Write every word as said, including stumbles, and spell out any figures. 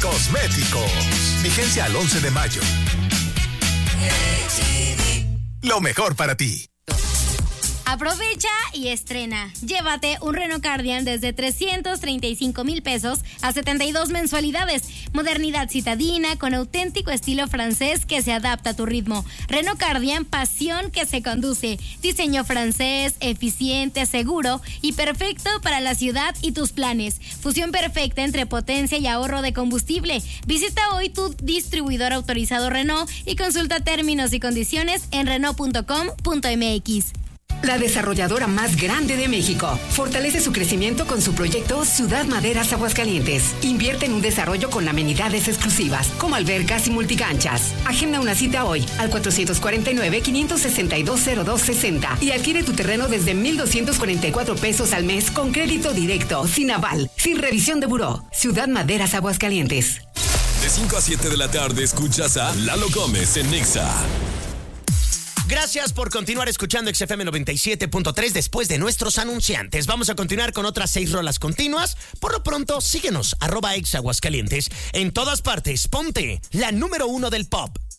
Cosméticos. Vigencia al once de mayo. Lo mejor para ti. Aprovecha y estrena. Llévate un Renault Cardian desde trescientos treinta y cinco mil pesos a setenta y dos mensualidades. Modernidad citadina con auténtico estilo francés que se adapta a tu ritmo. Renault Cardian, pasión que se conduce. Diseño francés, eficiente, seguro y perfecto para la ciudad y tus planes. Fusión perfecta entre potencia y ahorro de combustible. Visita hoy tu distribuidor autorizado Renault y consulta términos y condiciones en renault punto com punto m x. La desarrolladora más grande de México fortalece su crecimiento con su proyecto Ciudad Maderas Aguascalientes. Invierte en un desarrollo con amenidades exclusivas como albercas y multicanchas. Agenda una cita hoy al cuatro cuatro nueve, cinco seis dos, cero dos seis cero y adquiere tu terreno desde mil doscientos cuarenta y cuatro pesos al mes con crédito directo, sin aval, sin revisión de buró. Ciudad Maderas Aguascalientes. De cinco a siete de la tarde escuchas a Lalo Gómez en Nexa. Gracias por continuar escuchando X F M noventa y siete punto tres después de nuestros anunciantes. Vamos a continuar con otras seis rolas continuas. Por lo pronto, síguenos, arroba Ex Aguascalientes. En todas partes, ponte la número uno del pop.